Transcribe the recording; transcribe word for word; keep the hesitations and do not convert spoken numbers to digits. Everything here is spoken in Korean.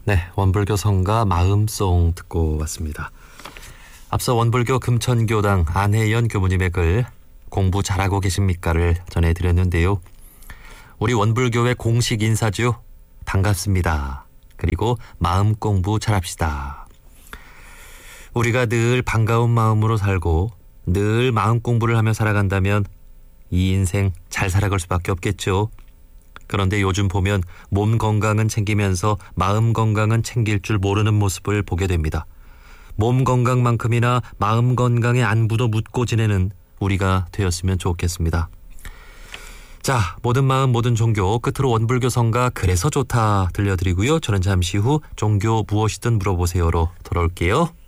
네, 원불교 성가 마음송 듣고 왔습니다. 앞서 원불교 금천교당 안혜연 교무님의 글 공부 잘하고 계십니까를 전해드렸는데요. 우리 원불교의 공식 인사죠. 반갑습니다. 그리고 마음 공부 잘합시다. 우리가 늘 반가운 마음으로 살고 늘 마음 공부를 하며 살아간다면 이 인생 잘 살아갈 수밖에 없겠죠. 그런데 요즘 보면 몸 건강은 챙기면서 마음 건강은 챙길 줄 모르는 모습을 보게 됩니다. 몸 건강만큼이나 마음 건강의 안부도 묻고 지내는 우리가 되었으면 좋겠습니다. 자, 모든 마음 모든 종교 끝으로 원불교 성가 그래서 좋다 들려드리고요. 저는 잠시 후 종교 무엇이든 물어보세요로 돌아올게요.